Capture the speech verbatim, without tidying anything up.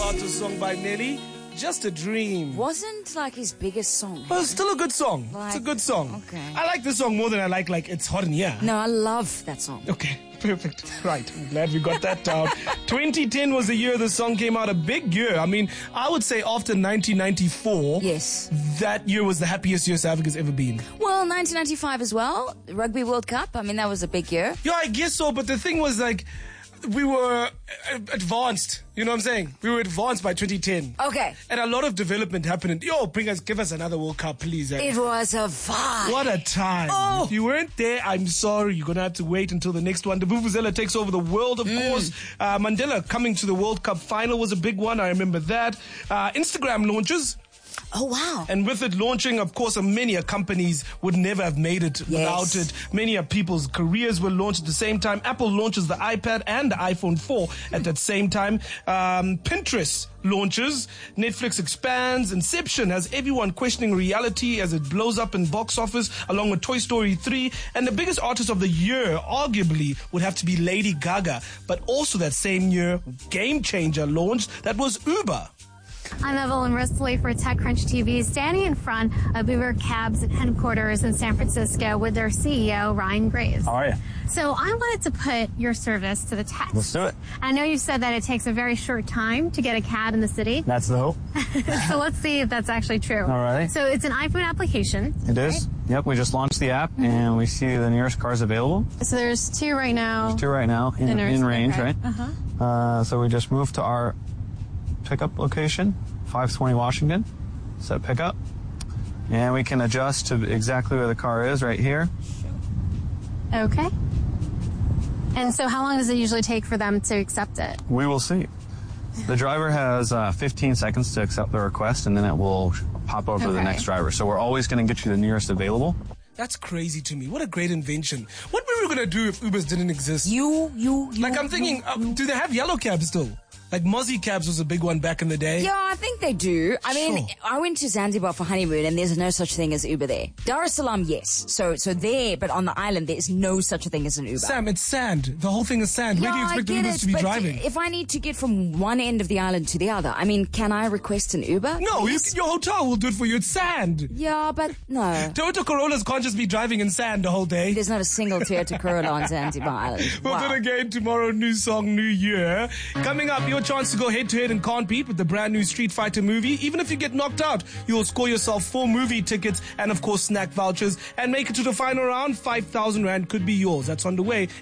out to a song by Nelly, Just a Dream. Wasn't like his biggest song. But it's still a good song. Like, it's a good song. okay. I like this song more than I like, like, It's Hot in Here. No, I love that song. Okay, perfect. Right. I'm glad we got that down. twenty ten was the year the song came out. A big year. I mean, I would say after nineteen ninety-four, Yes. that year was the happiest year South Africa's ever been. Well, nineteen ninety-five as well. Rugby World Cup. I mean, that was a big year. Yeah, I guess so. But the thing was, like, we were advanced. You know what I'm saying? We were advanced by twenty ten. Okay. And a lot of development happened. Yo, bring us, give us another World Cup, please. It was a vibe. What a time. Oh. If you weren't there, I'm sorry. You're going to have to wait until the next one. The Vuvuzela takes over the world, of Mm. course. Uh, Mandela coming to the World Cup final was a big one. I remember that. Uh, Instagram launches. Oh, wow. And with it launching, of course, many a companies would never have made it Yes. without it. Many a people's careers were launched at the same time. Apple launches the iPad and the iPhone four at that same time. Um, Pinterest launches. Netflix expands. Inception has everyone questioning reality as it blows up in box office, along with Toy Story three. And the biggest artist of the year, arguably, would have to be Lady Gaga. But also that same year, Game Changer launched. That was Uber. I'm Evelyn Risley for TechCrunch T V, standing in front of Uber Cab's headquarters in San Francisco with their C E O, Ryan Graves. How are you? So I wanted to put your service to the test. Let's do it. I know you said that it takes a very short time to get a cab in the city. That's the hope. So let's see if that's actually true. All right. So it's an iPhone application. It is. Right? Yep, we just launched the app, and we see the nearest cars available. So there's two right now. Two right now in, Dinners, in range, okay. right? Uh-huh. Uh, so we just moved to our pickup location, five twenty Washington. Set pickup. And we can adjust to exactly where the car is right here. Okay. And so how long does it usually take for them to accept it? We will see. The driver has uh, fifteen seconds to accept the request, and then it will pop over to the Okay. next driver. So we're always going to get you the nearest available. That's crazy to me. What a great invention. What were we going to do if Ubers didn't exist? You, you, you. Like, I'm thinking, uh, do they have yellow cabs still? Like, Mozzie cabs was a big one back in the day. Yeah, I think they do. I mean, Sure. I went to Zanzibar for honeymoon and there's no such thing as Uber there. Dar es Salaam, yes. So, so there, but on the island, there is no such a thing as an Uber. Sam, it's sand. The whole thing is sand. Where do you Yeah, I expect the get Ubers it, to be but driving? if I need to get from one end of the island to the other, I mean, can I request an Uber? No, you, Please? your hotel will do it for you. It's sand. Yeah, but no. Toyota Corollas can't just be driving in sand the whole day. There's not a single Toyota Corolla on Zanzibar Island. We'll Wow. do it again tomorrow. New song, new year. Coming up, your chance to go head to head and can't beat with the brand new Street Fighter movie. Even if you get knocked out, you'll score yourself four movie tickets and, of course, snack vouchers and make it to the final round. five thousand rand could be yours. That's on the way.